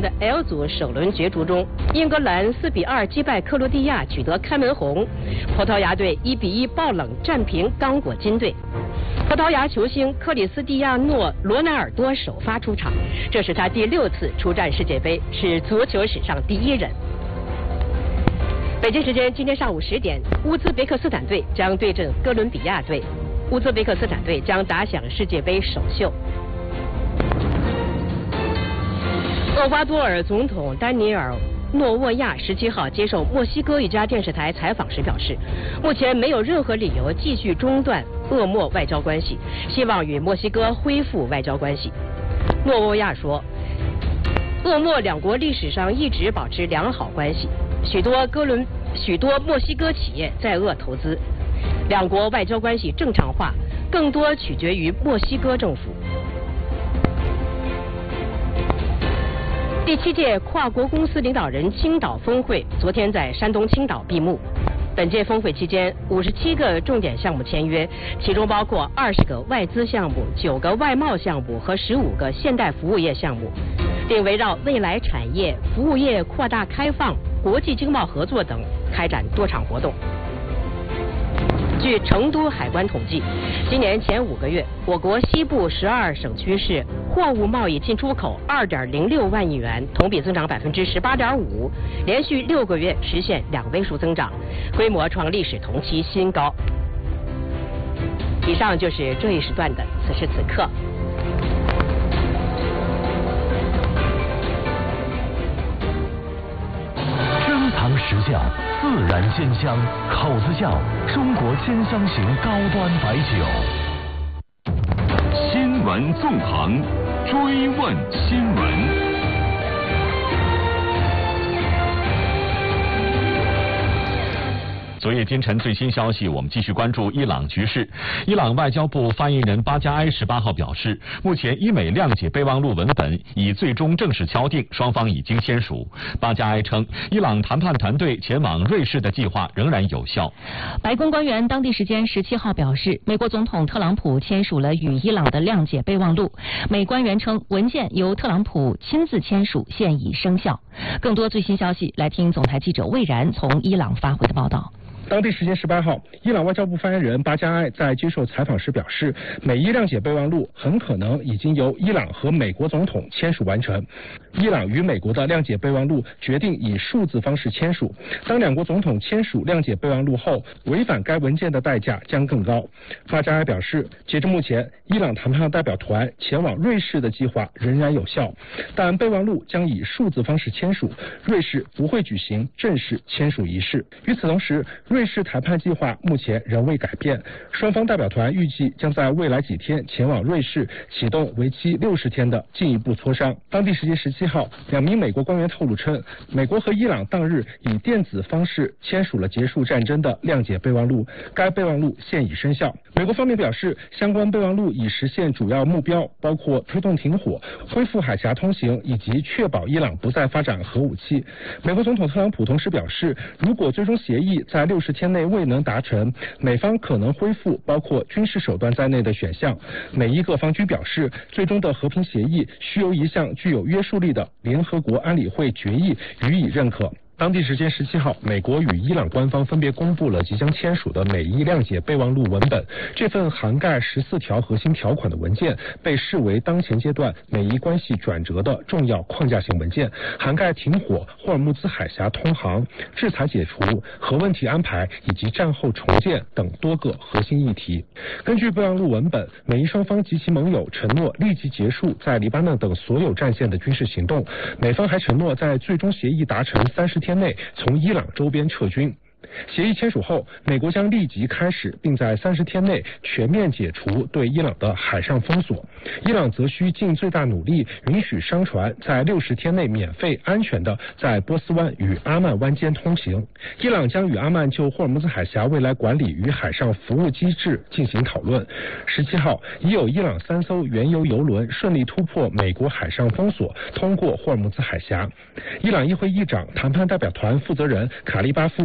的 L 组首轮角逐中，英格兰4-2击败克罗地亚，取得开门红；葡萄牙队1-1爆冷战平刚果金队。葡萄牙球星克里斯蒂亚诺·罗纳尔多首发出场，这是他第6次出战世界杯，是足球史上第1人。北京时间今天上午10点，乌兹别克斯坦队将对阵哥伦比亚队，乌兹别克斯坦队将打响世界杯首秀。厄瓜多尔总统丹尼尔·诺沃亚17号接受墨西哥一家电视台采访时表示，目前没有任何理由继续中断俄墨外交关系，希望与墨西哥恢复外交关系。诺沃亚说，俄墨两国历史上一直保持良好关系，许多墨西哥企业在俄投资，两国外交关系正常化更多取决于墨西哥政府。第7届跨国公司领导人青岛峰会昨天在山东青岛闭幕。本届峰会期间，57个重点项目签约，其中包括20个外资项目、9个外贸项目和15个现代服务业项目，并围绕未来产业、服务业扩大开放、国际经贸合作等开展多场活动。据成都海关统计，今年前5个月，我国西部12省区市货物贸易进出口2.06万亿元，同比增长18.5%，连续6个月实现2位数增长，规模创历史同期新高。以上就是这一时段的此时此刻。 珍藏实窖，自然鲜香，口子窖，中国鲜香型高端白酒。 新闻纵横，追问新闻。 昨夜今晨最新消息，我们继续关注伊朗局势。伊朗外交部发言人巴加埃18号表示，目前伊美谅解备忘录文本已最终正式敲定，双方已经签署。巴加埃称，伊朗谈判团队前往瑞士的计划仍然有效。 白宫官员当地时间17号表示，美国总统特朗普签署了与伊朗的谅解备忘录。美官员称，文件由特朗普亲自签署，现已生效。更多最新消息，来听总台记者魏然从伊朗发回的报道。 当地时间18号，伊朗外交部发言人巴加埃在接受采访时表示，美伊谅解备忘录很可能已经由伊朗和美国总统签署完成。伊朗与美国的谅解备忘录决定以数字方式签署，当两国总统签署谅解备忘录后，违反该文件的代价将更高。巴加埃表示，截至目前，伊朗谈判代表团前往瑞士的计划仍然有效，但备忘录将以数字方式签署，瑞士不会举行正式签署仪式。与此同时，瑞士谈判计划目前仍未改变，双方代表团预计将在未来几天前往瑞士，启动为期60天的进一步磋商。当地时间17号，2名美国官员透露称，美国和伊朗当日以电子方式签署了结束战争的谅解备忘录，该备忘录现已生效。美国方面表示，相关备忘录已实现主要目标，包括推动停火、恢复海峡通行以及确保伊朗不再发展核武器。美国总统特朗普同时表示，如果最终协议在60天内未能达成，美方可能恢复包括军事手段在内的选项。美伊各方均表示，最终的和平协议需由一项具有约束力的联合国安理会决议予以认可。当地时间17号，美国与伊朗官方分别公布了即将签署的美伊谅解备忘录文本。这份涵盖14条核心条款的文件被视为当前阶段美伊关系转折的重要框架性文件，涵盖停火、霍尔木兹海峡通航、制裁解除、核问题安排以及战后重建等多个核心议题。根据备忘录文本，美伊双方及其盟友承诺立即结束在黎巴嫩等所有战线的军事行动，美方还承诺在最终协议达成30天内从伊朗周边撤军。协议签署后，美国将立即开始并在30天内全面解除对伊朗的海上封锁，伊朗则需尽最大努力允许商船在60天内免费安全的在波斯湾与阿曼湾间通行。伊朗将与阿曼就霍尔木兹海峡未来管理与海上服务机制进行讨论。17号，已有伊朗3艘原油油轮顺利突破美国海上封锁，通过霍尔木兹海峡。伊朗议会议长、谈判代表团负责人卡利巴夫在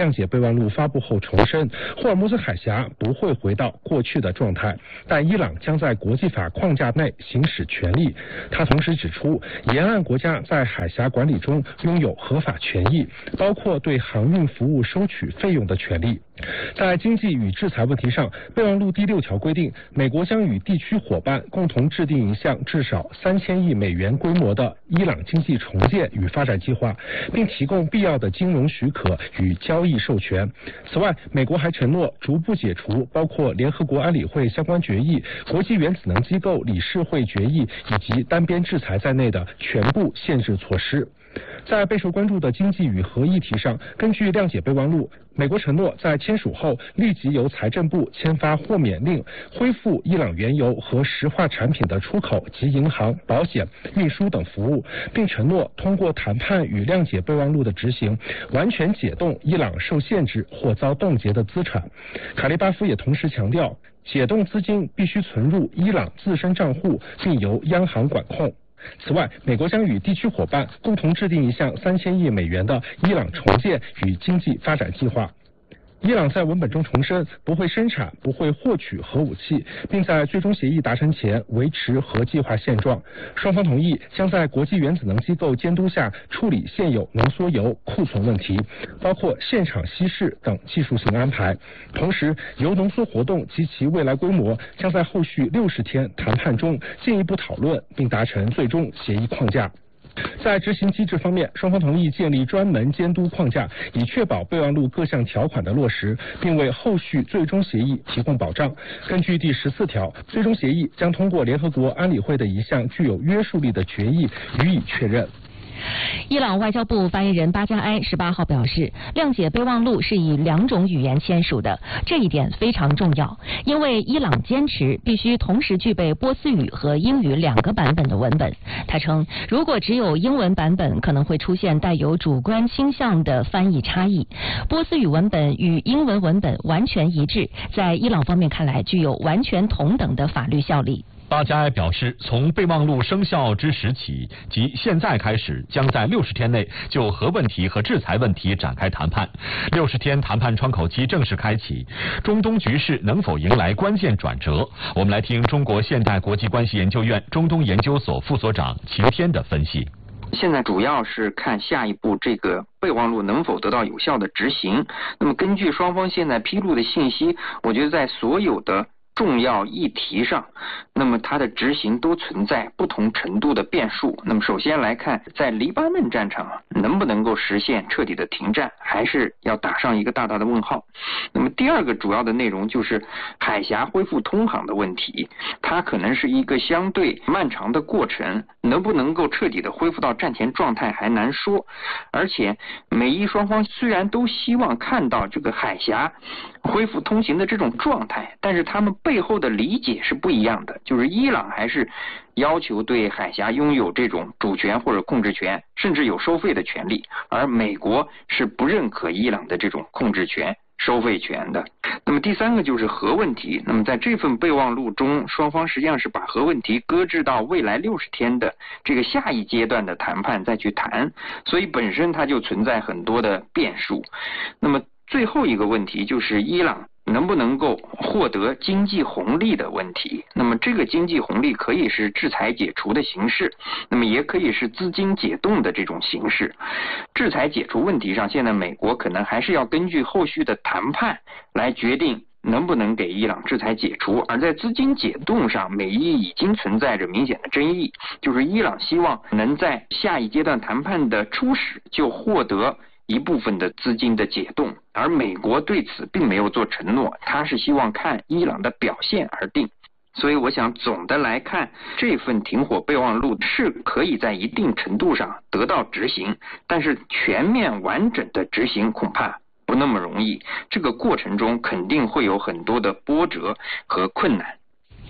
谅解备忘录发布后重申，霍尔木兹海峡不会回到过去的状态，但伊朗将在国际法框架内行使权利。他同时指出，沿岸国家在海峡管理中拥有合法权益，包括对航运服务收取费用的权利。在经济与制裁问题上，备忘录第6条规定，美国将与地区伙伴共同制定一项至少3000亿美元规模的伊朗经济重建与发展计划，并提供必要的金融许可与交易授权。此外，美国还承诺逐步解除包括联合国安理会相关决议、国际原子能机构理事会决议以及单边制裁在内的全部限制措施。在备受关注的经济与核议题上，根据谅解备忘录，美国承诺在签署后立即由财政部签发豁免令，恢复伊朗原油和石化产品的出口及银行、保险、运输等服务，并承诺通过谈判与谅解备忘录的执行，完全解冻伊朗受限制或遭冻结的资产。卡利巴夫也同时强调，解冻资金必须存入伊朗自身账户，并由央行管控。此外，美国将与地区伙伴共同制定一项3000亿美元的伊朗重建与经济发展计划。伊朗在文本中重申不会生产、不会获取核武器，并在最终协议达成前维持核计划现状。双方同意将在国际原子能机构监督下处理现有浓缩铀库存问题，包括现场稀释等技术性安排。同时，铀浓缩活动及其未来规模将在后续60天谈判中进一步讨论，并达成最终协议框架。在执行机制方面，双方同意建立专门监督框架，以确保备忘录各项条款的落实，并为后续最终协议提供保障。根据第14条，最终协议将通过联合国安理会的一项具有约束力的决议予以确认。 伊朗外交部发言人巴加埃18号表示，谅解备忘录是以2种语言签署的，这一点非常重要，因为伊朗坚持必须同时具备波斯语和英语2个版本的文本。他称，如果只有英文版本，可能会出现带有主观倾向的翻译差异。波斯语文本与英文文本完全一致，在伊朗方面看来具有完全同等的法律效力。 巴加埃表示，从备忘录生效之时起，即现在开始，将在60天内就核问题和制裁问题展开谈判。60天谈判窗口期正式开启，中东局势能否迎来关键转折？我们来听中国现代国际关系研究院中东研究所副所长秦天的分析。 现在主要是看下一步这个备忘录能否得到有效的执行。那么根据双方现在披露的信息，我觉得在所有的重要议题上，那么它的执行都存在不同程度的变数。那么首先来看，在黎巴嫩战场能不能够实现彻底的停战，还是要打上一个大大的问号。那么第二个主要的内容就是海峡恢复通航的问题，它可能是一个相对漫长的过程，能不能够彻底的恢复到战前状态还难说。而且美伊双方虽然都希望看到这个海峡恢复通行的这种状态，但是他们背后的理解是不一样的，就是伊朗还是要求对海峡拥有这种主权或者控制权，甚至有收费的权利，而美国是不认可伊朗的这种控制权、收费权的。那么第三个就是核问题，那么在这份备忘录中，双方实际上是把核问题搁置到未来60天的这个下一阶段的谈判再去谈，所以本身它就存在很多的变数。那么最后一个问题就是伊朗能不能够获得经济红利的问题。那么这个经济红利可以是制裁解除的形式，那么也可以是资金解冻的这种形式。制裁解除问题上，现在美国可能还是要根据后续的谈判来决定能不能给伊朗制裁解除。而在资金解冻上，美伊已经存在着明显的争议，就是伊朗希望能在下一阶段谈判的初始就获得一部分的资金的解冻，而美国对此并没有做承诺，他是希望看伊朗的表现而定。所以我想总的来看，这份停火备忘录是可以在一定程度上得到执行，但是全面完整的执行恐怕不那么容易，这个过程中肯定会有很多的波折和困难。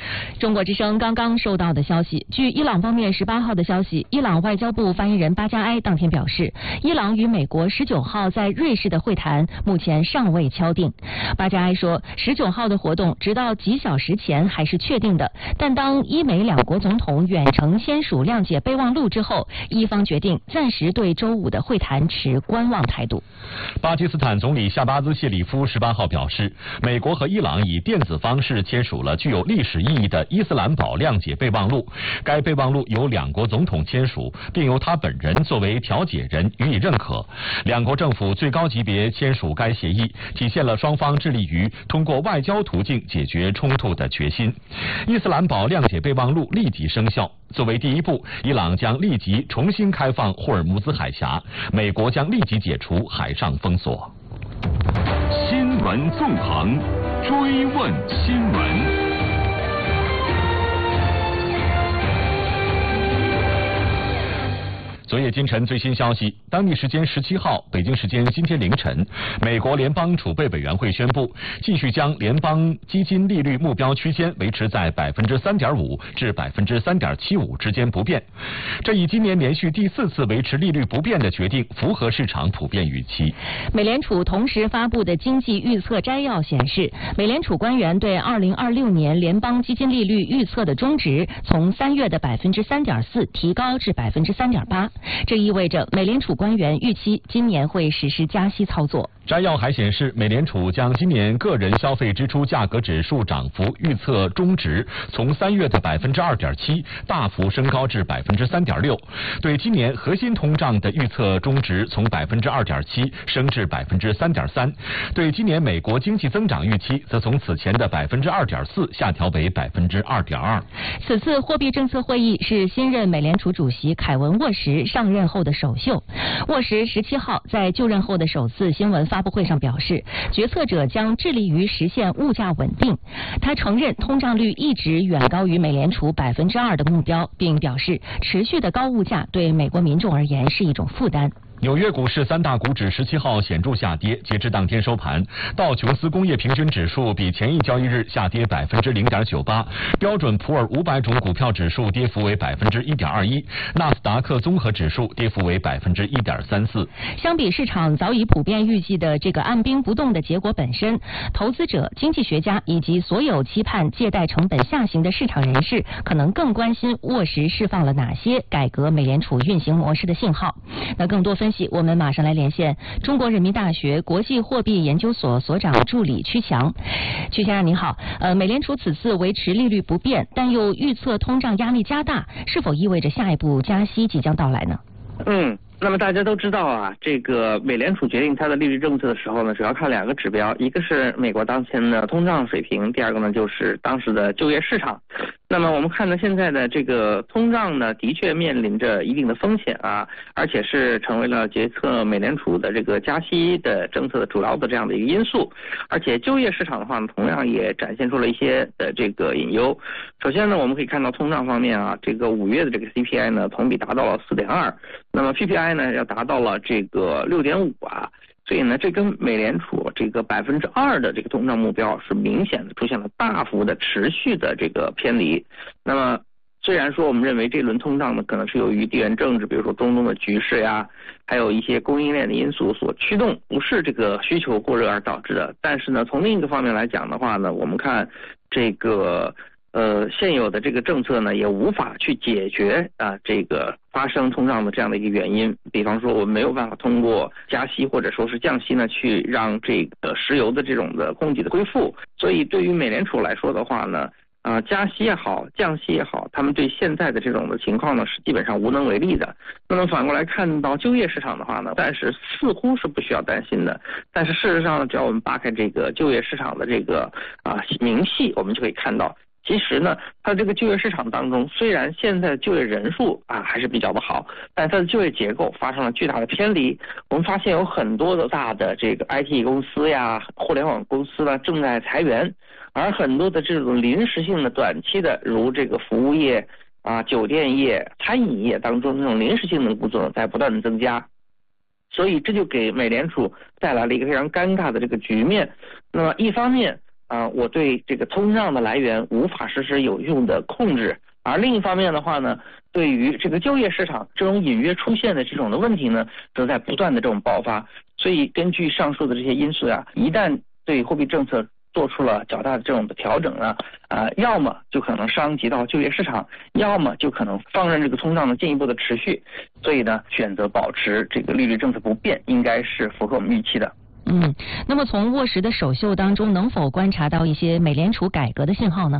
中国之声刚刚收到的消息，据伊朗方面18号的消息，伊朗外交部发言人巴加埃当天表示，伊朗与美国19号在瑞士的会谈目前尚未敲定。巴加埃说，19号的活动直到几小时前还是确定的，但当伊美两国总统远程签署谅解备忘录之后，伊方决定暂时对周五的会谈持观望态度。 巴基斯坦总理夏巴兹谢里夫18号表示，美国和伊朗以电子方式签署了具有历史意义的伊斯兰堡谅解备忘录，该备忘录由两国总统签署，并由他本人作为调解人予以认可。两国政府最高级别签署该协议，体现了双方致力于通过外交途径解决冲突的决心。伊斯兰堡谅解备忘录立即生效。作为第一步，伊朗将立即重新开放霍尔木兹海峡，美国将立即解除海上封锁。 新闻纵横，追问新闻。 昨夜今晨最新消息，当地时间17号，北京时间今天凌晨，美国联邦储备委员会宣布，继续将联邦基金利率目标区间维持在3.5%至3.75%之间不变。这一今年连续第4次维持利率不变的决定，符合市场普遍预期。 美联储同时发布的经济预测摘要显示，美联储官员对2026年联邦基金利率预测的中值从3月的3.4%提高至3.8%。这意味着美联储官员预期今年会实施加息操作。 摘要还显示，美联储将今年个人消费支出价格指数涨幅预测中值从3月的2.7%大幅升高至3.6%，对今年核心通胀的预测中值从2.7%升至3.3%，对今年美国经济增长预期则从此前的2.4%下调为2.2%。 此次货币政策会议是新任美联储主席凯文·沃什上任后的首秀。沃什17号在就任后的首次新闻发布会上表示，决策者将致力于实现物价稳定。他承认通胀率一直远高于美联储2%的目标，并表示持续的高物价对美国民众而言是一种负担。 纽约股市3大股指17号显著下跌，截至当天收盘，道琼斯工业平均指数比前一交易日下跌0.98%，标准普尔500种股票指数跌幅为1.21%，纳斯达克综合指数跌幅为1.34%。 相比市场早已普遍预计的这个按兵不动的结果本身，投资者、经济学家以及所有期盼借贷成本下行的市场人士，可能更关心沃什释放了哪些改革美联储运行模式的信号。那更多分析，我们马上来连线中国人民大学国际货币研究所所长助理曲强。曲先生您好，美联储此次维持利率不变，但又预测通胀压力加大，是否意味着下一步加息即将到来呢？ 那么大家都知道啊，这个美联储决定它的利率政策的时候呢，主要看2个指标，一个是美国当前的通胀水平，第二个呢就是当时的就业市场。那么我们看到现在的这个通胀呢，的确面临着一定的风险啊，而且是成为了决策美联储的这个加息的政策的主要的这样的一个因素。而且就业市场的话呢，同样也展现出了一些的这个隐忧。首先呢，我们可以看到通胀方面啊，这个5月的这个 CPI 呢，同比达到了4.2%，那么 PPI 呢要达到了这个6.5啊。所以呢，这跟美联储这个2%的这个通胀目标是明显的出现了大幅的持续的这个偏离。那么虽然说我们认为这轮通胀呢可能是由于地缘政治，比如说中东的局势呀，还有一些供应链的因素所驱动，不是这个需求过热而导致的。但是呢，从另一个方面来讲的话呢，我们看这个现有的这个政策呢，也无法去解决这个发生通胀的这样的一个原因。比方说，我们没有办法通过加息或者说是降息呢，去让这个石油的这种的供给的恢复。所以对于美联储来说的话呢，加息也好，降息也好，他们对现在的这种的情况呢是基本上无能为力的。那么反过来看到就业市场的话呢，暂时似乎是不需要担心的。但是事实上呢，只要我们扒开这个就业市场的这个明细，我们就可以看到。其实呢，它这个就业市场当中，虽然现在的就业人数还是比较的好，但它的就业结构发生了巨大的偏离。我们发现有很多的大的这个 IT 公司呀、互联网公司呢正在裁员，而很多的这种临时性的、短期的，如这个服务业酒店业、餐饮业当中这种临时性的工作在不断的增加。所以这就给美联储带来了一个非常尴尬的这个局面。那么一方面， 我对这个通胀的来源无法实施有用的控制，而另一方面的话呢，对于这个就业市场这种隐约出现的这种的问题呢，则在不断的这种爆发。所以根据上述的这些因素呀，一旦对货币政策做出了较大的这种的调整呢，要么就可能伤及到就业市场，要么就可能放任这个通胀的进一步的持续。所以呢，选择保持这个利率政策不变，应该是符合我们预期的。 那么从沃什的首秀当中，能否观察到一些美联储改革的信号呢？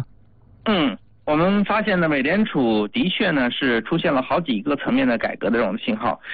我们发现呢，美联储的确呢是出现了好几个层面的改革的这种信号。